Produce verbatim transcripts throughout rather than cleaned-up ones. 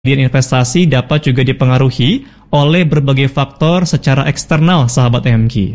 investasi dapat juga dipengaruhi oleh berbagai faktor secara eksternal, sahabat M K.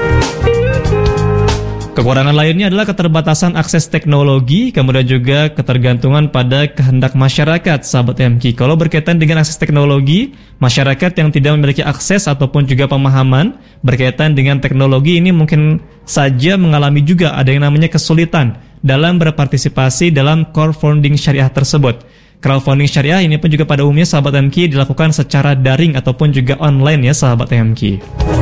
Kekurangan lainnya adalah keterbatasan akses teknologi, kemudian juga ketergantungan pada kehendak masyarakat, sahabat M K. Kalau berkaitan dengan akses teknologi, masyarakat yang tidak memiliki akses ataupun juga pemahaman berkaitan dengan teknologi ini mungkin saja mengalami juga ada yang namanya kesulitan dalam berpartisipasi dalam crowdfunding syariah tersebut. Crowdfunding syariah ini pun juga pada umumnya, sahabat M K, dilakukan secara daring ataupun juga online ya, sahabat M K.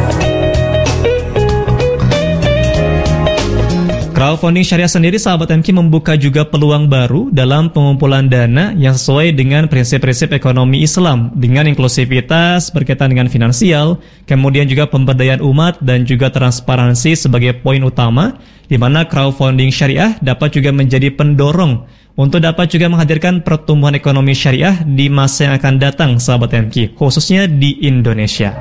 Crowdfunding syariah sendiri, sahabat M K, membuka juga peluang baru dalam pengumpulan dana yang sesuai dengan prinsip-prinsip ekonomi Islam, dengan inklusivitas berkaitan dengan finansial, kemudian juga pemberdayaan umat dan juga transparansi sebagai poin utama, di mana crowdfunding syariah dapat juga menjadi pendorong untuk dapat juga menghadirkan pertumbuhan ekonomi syariah di masa yang akan datang, sahabat M K, khususnya di Indonesia.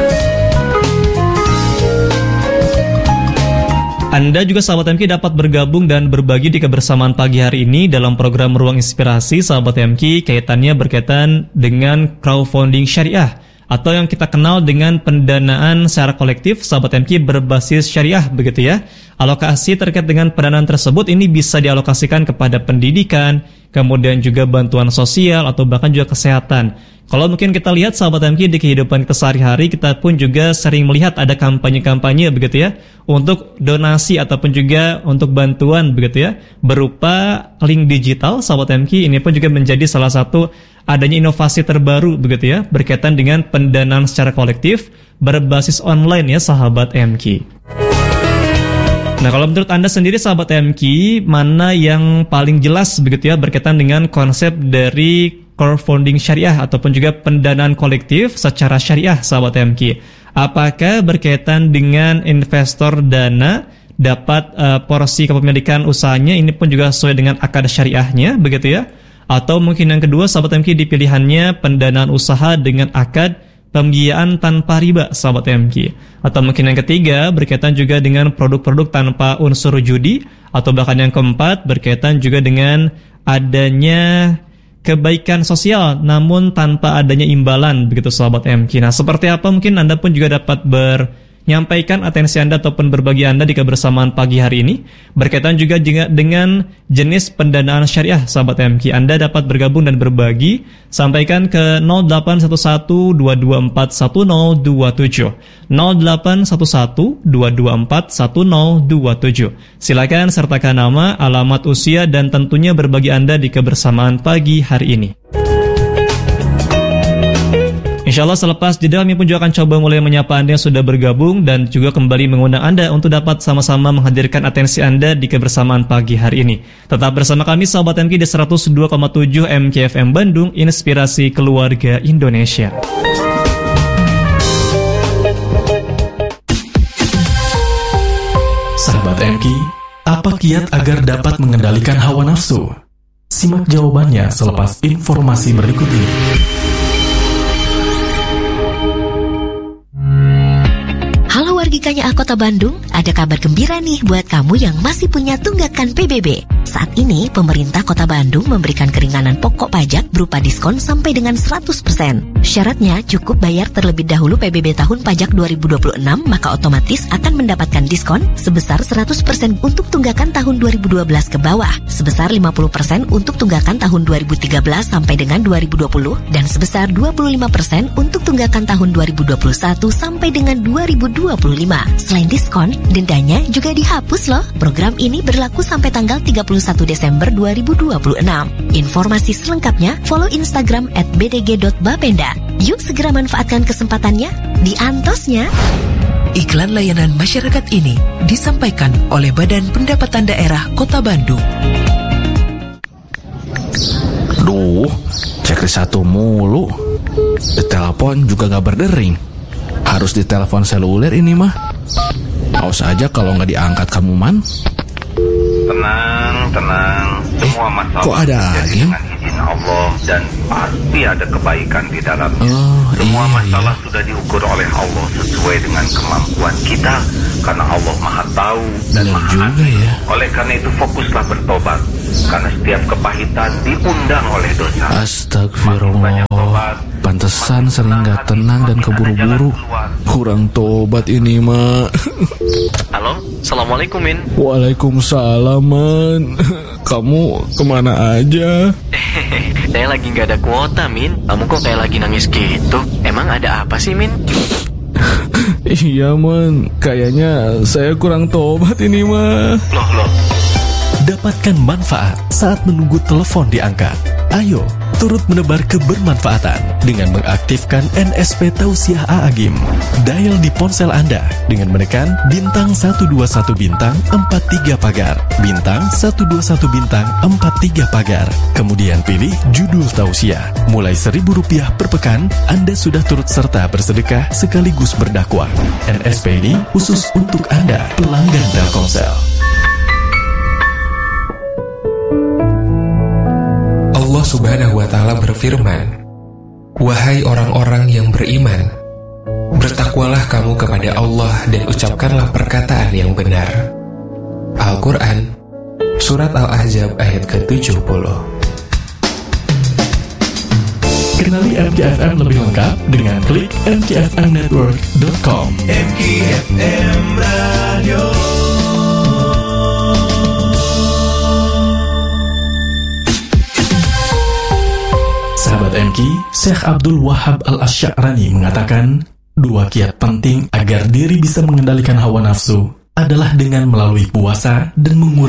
Anda juga, sahabat M K, dapat bergabung dan berbagi di kebersamaan pagi hari ini dalam program Ruang Inspirasi, sahabat M K, kaitannya berkaitan dengan crowdfunding syariah atau yang kita kenal dengan pendanaan secara kolektif, sahabat M K, berbasis syariah, begitu ya. Alokasi terkait dengan pendanaan tersebut ini bisa dialokasikan kepada pendidikan, kemudian juga bantuan sosial atau bahkan juga kesehatan. Kalau mungkin kita lihat, sahabat M K, di kehidupan kita sehari-hari, kita pun juga sering melihat ada kampanye-kampanye, begitu ya, untuk donasi ataupun juga untuk bantuan, begitu ya, berupa link digital, sahabat M K. Ini pun juga menjadi salah satu adanya inovasi terbaru, begitu ya, berkaitan dengan pendanaan secara kolektif berbasis online ya, sahabat M K. Nah, kalau menurut Anda sendiri, sahabat M K, mana yang paling jelas, begitu ya, berkaitan dengan konsep dari crowdfunding syariah ataupun juga pendanaan kolektif secara syariah, sahabat M K? Apakah berkaitan dengan investor dana dapat uh, porsi kepemilikan usahanya ini pun juga sesuai dengan akad syariahnya, begitu ya? Atau mungkin yang kedua, sahabat M K, dipilihannya pendanaan usaha dengan akad pembiayaan tanpa riba, sahabat M K. Atau mungkin yang ketiga berkaitan juga dengan produk-produk tanpa unsur judi, atau bahkan yang keempat berkaitan juga dengan adanya kebaikan sosial namun tanpa adanya imbalan, begitu, sahabat M K. Nah, seperti apa mungkin Anda pun juga dapat menyampaikan atensi Anda ataupun berbagi Anda di kebersamaan pagi hari ini berkaitan juga dengan jenis pendanaan syariah, sahabat M K. Anda dapat bergabung dan berbagi, sampaikan ke nol delapan satu satu dua dua empat satu nol dua tujuh nol delapan satu satu dua dua empat satu nol dua tujuh. Silakan sertakan nama, alamat, usia, dan tentunya berbagi Anda di kebersamaan pagi hari ini. Insyaallah selepas jeda kami pun juga akan coba mulai menyapa Anda yang sudah bergabung dan juga kembali mengundang Anda untuk dapat sama-sama menghadirkan atensi Anda di kebersamaan pagi hari ini. Tetap bersama kami, sahabat M K, di seratus dua koma tujuh M K F M Bandung, Inspirasi Keluarga Indonesia. Sahabat M K, apa kiat agar dapat mengendalikan hawa nafsu? Simak jawabannya selepas informasi berikut ini. Wargikanya Kota Bandung, ada kabar gembira nih buat kamu yang masih punya tunggakan P B B. Saat ini, pemerintah Kota Bandung memberikan keringanan pokok pajak berupa diskon sampai dengan seratus persen. Syaratnya cukup bayar terlebih dahulu P B B tahun pajak dua ribu dua puluh enam, maka otomatis akan mendapatkan diskon sebesar seratus persen untuk tunggakan tahun dua ribu dua belas ke bawah, sebesar lima puluh persen untuk tunggakan tahun dua ribu tiga belas sampai dengan dua ribu dua puluh, dan sebesar dua puluh lima persen untuk tunggakan tahun dua ribu dua puluh satu sampai dengan dua ribu dua puluh lima. Selain diskon, dendanya juga dihapus loh. Program ini berlaku sampai tanggal tiga puluh satu Desember dua ribu dua puluh enam. Informasi selengkapnya follow Instagram at b d g dot bapenda. Yuk segera manfaatkan kesempatannya di Antosnya. Iklan layanan masyarakat ini disampaikan oleh Badan Pendapatan Daerah Kota Bandung. Duh, checklist satu mulu. Ditelepon juga gak berdering. Harus ditelepon seluler ini mah. Awas aja kalau nggak diangkat kamu, Man. Tenang, tenang. Semua masalah kok ada lagi? dengan izin Allah dan pasti ada kebaikan di dalamnya. Oh, Semua iya, masalah iya. sudah diukur oleh Allah sesuai dengan kemampuan kita, karena Allah Maha Tahu dan Benar Maha juga Adil. ya. Oleh karena itu fokuslah bertobat, karena setiap kepahitan diundang oleh dosa. Astagfirullah. Pantesan sering gak tenang dan keburu-buru. Kurang tobat ini, Mak. Halo, Assalamualaikum, Min. Waalaikumsalam, Man. Kamu kemana aja? Saya lagi nggak ada kuota, Min. Kamu kok kayak lagi nangis gitu? Emang ada apa sih, Min? Iya, Man. Kayaknya saya kurang tobat ini, mah. Loh, loh. Dapatkan manfaat saat menunggu telepon diangkat. Ayo, turut menebar kebermanfaatan dengan mengaktifkan N S P Tausiah A'agim. Dial di ponsel Anda dengan menekan bintang satu dua satu bintang empat tiga pagar, bintang satu dua satu bintang empat tiga pagar. Kemudian pilih judul tausiah. Mulai seribu rupiah per pekan, Anda sudah turut serta bersedekah sekaligus berdakwah. N S P ini khusus untuk Anda, pelanggan Telkomsel. Allah Subhanahu wa Ta'ala berfirman, "Wahai orang-orang yang beriman, bertakwalah kamu kepada Allah dan ucapkanlah perkataan yang benar." Al-Quran, Surat Al-Ahzab ayat ke tujuh puluh. Kenali M K F M lebih lengkap dengan klik m k f m network dot com. M K F M Radio. Sahabat M K, Syekh Abdul Wahab Al-Asy'arani mengatakan, dua kiat penting agar diri bisa mengendalikan hawa nafsu adalah dengan melalui puasa dan mengurangi